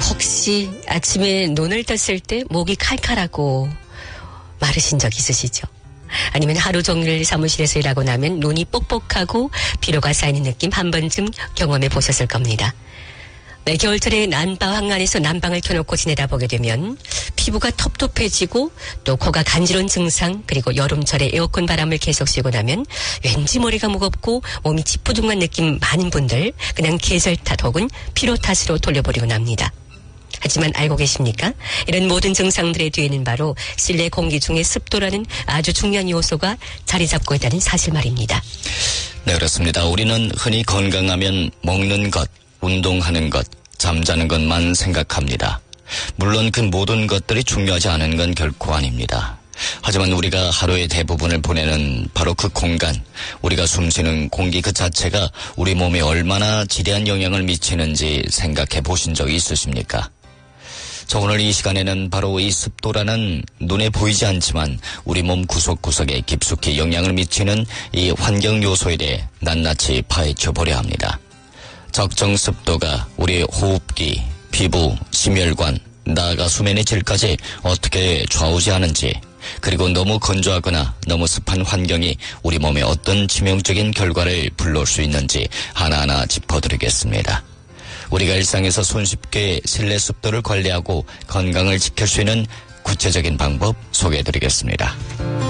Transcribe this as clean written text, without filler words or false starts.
혹시 아침에 눈을 떴을 때 목이 칼칼하고 마르신 적 있으시죠? 아니면 하루 종일 사무실에서 일하고 나면 눈이 뻑뻑하고 피로가 쌓이는 느낌 한 번쯤 경험해 보셨을 겁니다. 네, 겨울철에 난방 안에서 난방을 켜놓고 지내다 보게 되면 피부가 텁텁해지고 또 코가 간지러운 증상, 그리고 여름철에 에어컨 바람을 계속 쐬고 나면 왠지 머리가 무겁고 몸이 찌뿌둥한 느낌 많은 분들 그냥 계절 탓 혹은 피로 탓으로 돌려버리고 납니다. 하지만 알고 계십니까? 이런 모든 증상들의 뒤에는 바로 실내 공기 중에 습도라는 아주 중요한 요소가 자리 잡고 있다는 사실 말입니다. 네, 그렇습니다. 우리는 흔히 건강하면 먹는 것, 운동하는 것, 잠자는 것만 생각합니다. 물론 그 모든 것들이 중요하지 않은 건 결코 아닙니다. 하지만 우리가 하루의 대부분을 보내는 바로 그 공간, 우리가 숨쉬는 공기 그 자체가 우리 몸에 얼마나 지대한 영향을 미치는지 생각해 보신 적이 있으십니까? 저 오늘 이 시간에는 바로 이 습도라는 눈에 보이지 않지만 우리 몸 구석구석에 깊숙이 영향을 미치는 이 환경 요소에 대해 낱낱이 파헤쳐 보려 합니다. 적정 습도가 우리의 호흡기, 피부, 심혈관, 나아가 수면의 질까지 어떻게 좌우지하는지, 그리고 너무 건조하거나 너무 습한 환경이 우리 몸에 어떤 치명적인 결과를 불러올 수 있는지 하나하나 짚어드리겠습니다. 우리가 일상에서 손쉽게 실내 습도를 관리하고 건강을 지킬 수 있는 구체적인 방법 소개해드리겠습니다.